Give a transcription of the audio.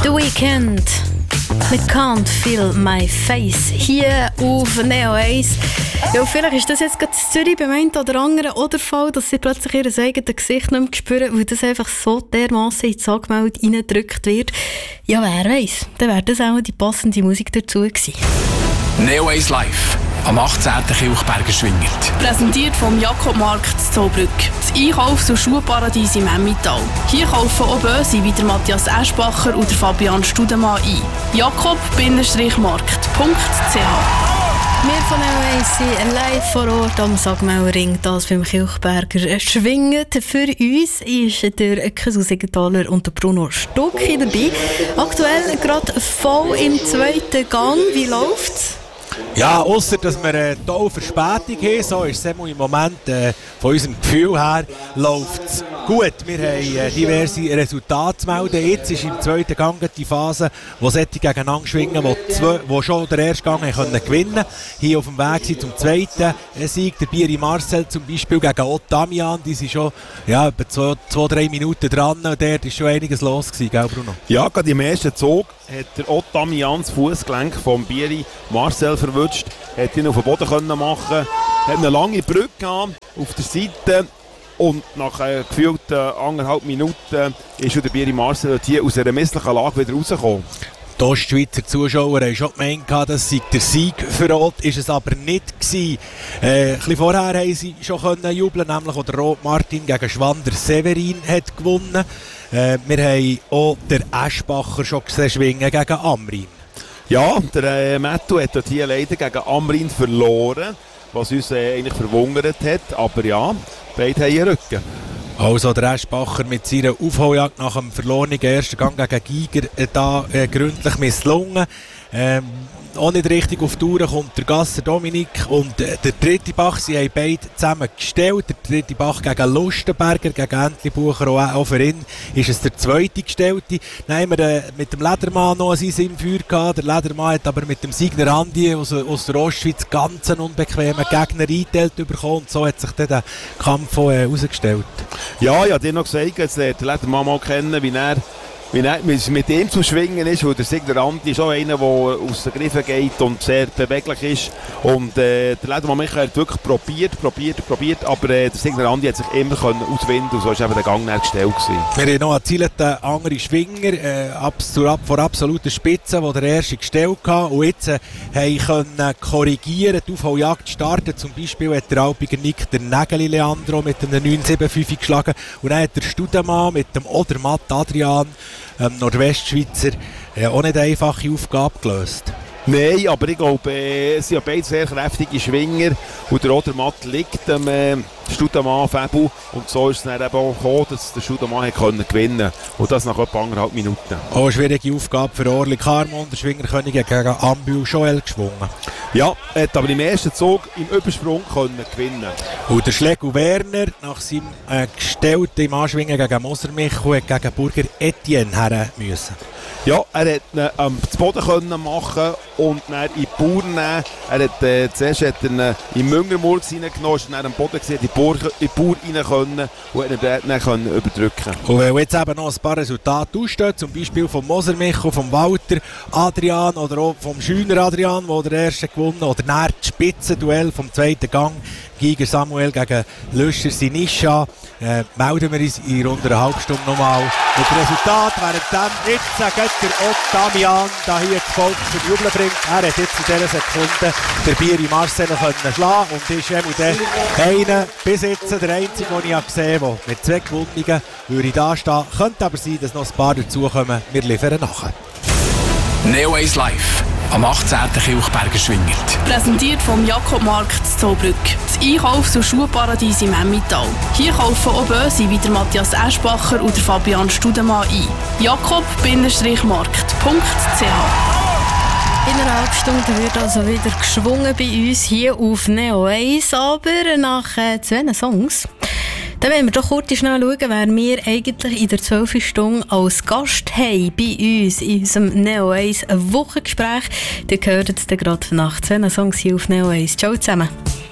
The Weeknd mit Can't Feel My Face hier auf Neo 1. Ja, vielleicht ist das jetzt gerade in Zürich beim einen oder anderen oder Fall, dass sie plötzlich ihr eigenes Gesicht nicht mehr spüren, weil das einfach so dermassen in die Sagmeldung reingedrückt wird. Ja, wer weiss, dann wäre das auch die passende Musik dazu gewesen. Neo 1 Live am 18. Kilchberger Schwingert. Präsentiert vom Jakobmarkt in Zollbrück. Das Einkaufs- und Schuhparadies im Emmental. Hier kaufen auch Böse wie der Matthias Eschbacher und der Fabian Studemann ein. jakob-markt.ch. Wir von LA sind live vor Ort am Sagmauerring, das beim Kilchberger Schwingert. Für uns ist der Kesu Siegenthaler und der Bruno Stucki dabei. Aktuell gerade voll im zweiten Gang. Wie läuft's? Ja, ausser dass wir eine tolle Verspätung haben, so ist es im Moment von unserem Gefühl her läuft es gut. Wir haben diverse Resultate zu melden. Jetzt ist im zweiten Gang die Phase, wo solche gegeneinander schwingen, die schon den ersten Gang haben gewinnen konnten. Hier auf dem Weg sind zum zweiten Sieg. Der Bieri Marcel zum Beispiel gegen Ott Damian. Die sind schon etwa 2-3 Minuten dran. Und dort war schon einiges los gewesen, gell Bruno? Ja, gerade im ersten Zug hat der Ott Damian das Fußgelenk vom Bieri Marcel verwutscht. Hat ihn auf den Boden machen, hat eine lange Brücke gehabt, auf der Seite und nach gefühlten 1,5 Minuten ist der Bieri Marcel hier aus einer misslichen Lage wieder rausgekommen. Die Ostschweizer Zuschauer haben schon gemeint, das sei der Sieg für Ott, ist es aber nicht gewesen. Ein bisschen vorher haben sie schon jubeln, nämlich als der Rot Martin gegen Schwander Severin hat gewonnen. Wir haben auch den Eschbacher schon gesehen schwingen gegen Amrin. Ja, der Mattu hat dort hier leider gegen Amrin verloren, was uns eigentlich verwundert hat. Aber ja, beide haben einen Rücken. Also der Eschbacher mit seiner Aufholjagd nach dem verlorenen ersten Gang gegen Giger gründlich misslungen. Auch nicht richtig auf die Tour kommt der Gasser Dominik und der dritte Bach. Sie haben beide zusammen gestellt. Der dritte Bach gegen Lustenberger, gegen Entlebucher. Auch für ihn ist es der zweite Gestellte. Dann haben wir mit dem Ledermann noch ein im Feuer gehabt. Der Ledermann hat aber mit dem Signer Andi aus der Ostschweiz ganz einen unbequemen Gegner eingeteilt bekommen. Und so hat sich dann der Kampf herausgestellt. Ja, ich habe dir noch gesagt, jetzt lernt der Ledermann mal kennen, wie er mit ihm zu schwingen ist, weil der Signer Andi ist auch einer, der aus den Griffen geht und sehr beweglich ist. Und der Ledermann Michael hat wirklich probiert, aber der Signer Andi hat sich immer auswinden und so war eben der Gang näher gestellt gewesen. Wir haben noch erzielt andere Schwinger vor absoluten Spitze, die der erste gestellt hat und jetzt können korrigieren, die Aufholjagd starten. Zum Beispiel hat der Alpiger Nick der Nägeli Leandro mit einem 9,75 geschlagen und dann hat der Studemann mit dem Odermatt Adrian Nordwestschweizer auch nicht eine einfache Aufgabe gelöst. Nein, aber ich glaube, es sind ja beide sehr kräftige Schwinger und der Odermatt liegt dem Studemann Fabel und so ist es dann eben auch gekommen, dass der Studemann gewinnen konnte und das nach etwa 1,5 Minuten. Auch eine schwierige Aufgabe für Orly Carmon, der Schwingerkönig gegen Ambül Joel geschwungen. Ja, hat aber im ersten Zug im Übersprung gewinnen. Und der Schlegel Werner nach seinem gestellten Anschwingen gegen Moser Michel hat gegen Burger Etienne her müssen. Ja, er hat ihn zu Boden machen und dann in die Bauer nehmen. Er hat zuerst in Müngermurks reingenommen, ist dann am Boden gesehen, in die Bauer rein können und hat ihn dann überdrücken. Und weil jetzt eben noch ein paar Resultate ausstehen, zum Beispiel vom Moser Michel, vom Walter Adrian oder auch vom Schüner Adrian, der der erste gewonnen hat, oder näher das Spitzenduell vom zweiten Gang, Giger Samuel gegen Löscher Sinischa, melden wir uns in rund einer halben Stunde nochmal mit dem Resultat. Während jetzt der Ott Damian da hier das Volk zum Jubeln bringt. Er hat jetzt in dieser Sekunde der Bieri Marcel können schlagen und ist einer bis jetzt der einzige, den ich gesehen habe, der mit 2 Gewonnenen würde da stehen. Könnte aber sein, dass noch ein paar dazukommen. Wir liefern nachher. Neo 1 Live am 18. Kilchberger Schwingert. Präsentiert vom Jakobmarkt in Zollbrück. Das Einkaufs- und Schuhparadies im Emmental. Hier kaufen auch Böse wie der Matthias Eschbacher und der Fabian Studemann ein. jakob-markt.ch. In einer halben Stunde wird also wieder geschwungen bei uns hier auf Neo 1, aber nach 2 Songs. Dann wollen wir doch kurz schnell schauen, wer wir eigentlich in der 12. Stunde als Gast haben bei uns in unserem Neo 1 Wochengespräch. Ihr hört es gerade nach 2 Songs hier auf Neo 1. Ciao zusammen.